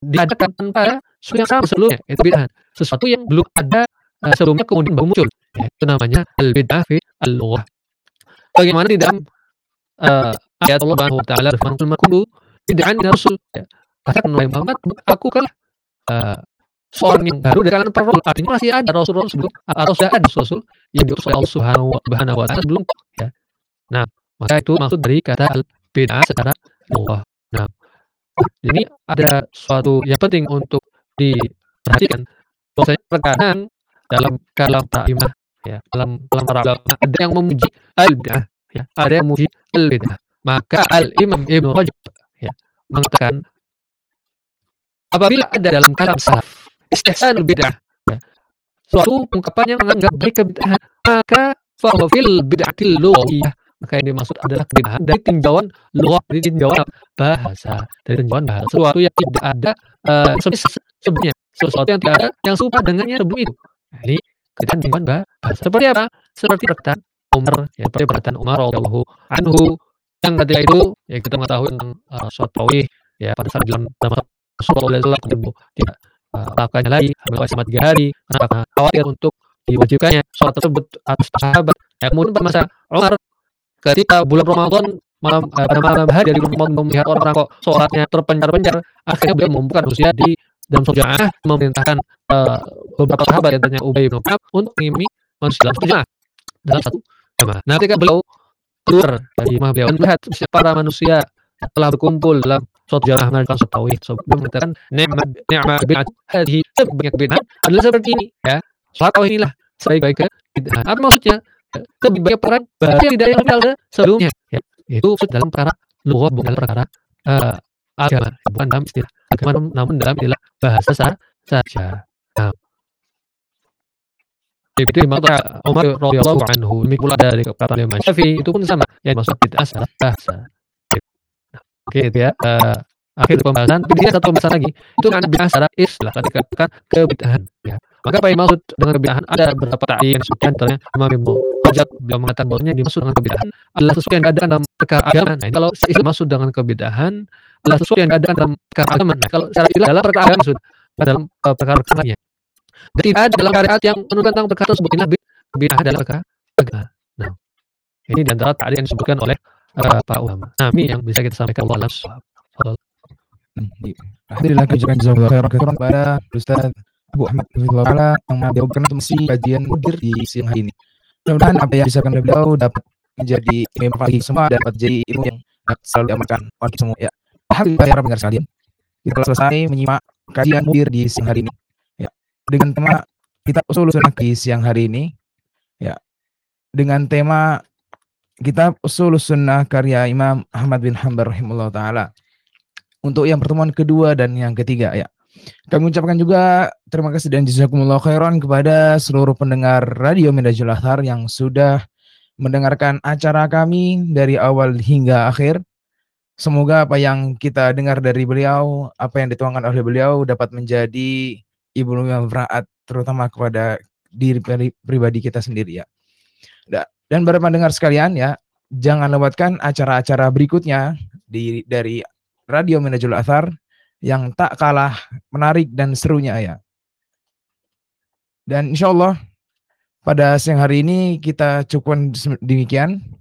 diadakan tanpa sesuatu yang sama sebelumnya, itu bid'ah. Sesuatu yang belum ada, sebelumnya kemudian baru muncul, ya, itu namanya al-bid'ah fi al-lughah. Bagaimana di dalam, ayat Allah Subhanahu wa taala berfirman, "Qul ma kuntu bid'an minar rusul." Ya, katakan wahai Muhammad, aku kan, eee, seorang yang baru dari kalangan para rasul, artinya masih ada rasul-rasul sebelum atau sudah ada rasul yang diutus oleh Allah Subhanahu wa taala sebelum, ya. Nah, maka itu maksud dari kata al-bid'ah secara lughah. Nah, ini ada suatu yang penting untuk diperhatikan, bahwasanya terkadang dalam kalam ta'imah, ya, dalam para ulama ada yang memuji al-bid'ah, ya, ada yang memuji al-bid'ah. Maka Al-Imam Ibnu Rajab, ya, mengatakan apabila ada dalam kalam salaf istihsanul bid'ah, ya, suatu ungkapan yang menganggap baik kebid'ahan, maka fa huwa fil bid'atil lughawiyah, maka yang dimaksud adalah kebid'ahan dari tinjauan lughah, dari tinjauan bahasa, dari tinjauan bahasa, sesuatu yang tidak ada sebelumnya, sesuatu yang tidak ada yang serupa dengannya sebelum itu. Nah, ini kebid'ahan tinjauan bahasa. Seperti apa? Seperti perkataan Umar, ya, seperti perkataan Umar radhiyallahu anhu yang ketika itu, ya, kita mengetahui tentang sholat tarawih, ya, pada saat dalam masa Rasulullah SAW tidak melakukannya lagi selama 3 hari karena khawatir untuk diwajibkannya sholat tersebut atas sahabat. Ya, kemudian pada masa Umar ketika bulan Ramadan pada malam hari dari bulan Ramadan melihat orang kok sholatnya terpencar-pencar, akhirnya beliau membuka usia di dalam sholat jamaah, memerintahkan beberapa sahabat yang tanya Ubay bin Ka'ab untuk mengimami manusia dalam satu jamaah. Nah, ketika beliau keluar dari rumah beliau dan melihat para manusia telah berkumpul dalam suatu jamaah melakukan sholat tarawih, beliau mengatakan ni'ma bid'ah hadhihi, sebanyak bid'ah adalah seperti ini, ya. Sholat tarawih inilah sebaik-baik bid'ah. Apa maksudnya? Lebih banyak perkara baru yang tidak ada sebelumnya, ya. Itu dalam perkara lughah, bukan perkara agama, bukan dalam istilah agama, namun dalam istilah bahasa saja. Nah, itu maka Umar radhiyallahu anhu, demikian pula dari kata Imam Syafi'i itu pun sama, yang maksud bid'ah secara bahasa. Oke, itu ya, akhir pembahasan. Tapi dia satu pembahasan lagi, itu kan bid'ah secara istilah, ketika kebid'ahan, ya. Maka apa yang maksud dengan kebid'ahan? Ada beberapa ta'yin yang disebutkan, contohnya Imam Ibnu Rajab beliau mengatakan bahwasanya dimaksud dengan kebid'ahan adalah sesuatu yang diadakan dalam perkara agama. Nah, kalau istilah maksud dengan kebid'ahan adalah sesuatu yang diadakan dalam perkara agama. Nah, kalau secara istilah dalam perkara agama sudah dalam perkara lainnya. Dan tidak ada dalam syariat yang menunjukkan tentang perkara tersebut bid'ah dalam perkara agama. Nah, ini di antara ta'yin yang disebutkan oleh para ulama. Nah, ini yang bisa kita sampaikan. Allah a'lam. Alhamdulillah, jazakallahu khairan kepada Ustaz Abu Ahmad Hafizahullah yang menjawabkan untuk mengisi kajian mudir di siang hari ini. Mudah-mudahan apa yang disampaikan oleh beliau dapat menjadi ilmu bagi semua, dapat jadi ilmu yang selalu diamalkan oleh semua, ya. Alhamdulillah ya pendengar sekalian, kita telah selesai menyimak kajian mudir di siang hari ini, ya, dengan tema kita usul sunnah di siang hari ini, ya, dengan tema kitab Ushul Sunnah karya Imam Ahmad bin Hanbal rahimahullah taala untuk yang pertemuan kedua dan yang ketiga, ya. Kami ucapkan juga terima kasih dan jazakumullah khairan kepada seluruh pendengar Radio Minhajul Athhar yang sudah mendengarkan acara kami dari awal hingga akhir. Semoga apa yang kita dengar dari beliau, apa yang dituangkan oleh beliau dapat menjadi ilmu manfaat terutama kepada diri pribadi kita sendiri, ya. Dan para pendengar sekalian, ya, jangan lewatkan acara-acara berikutnya dari Radio Minhajul Athhar yang tak kalah menarik dan serunya, ya. Dan insya Allah pada siang hari ini kita cukupkan demikian.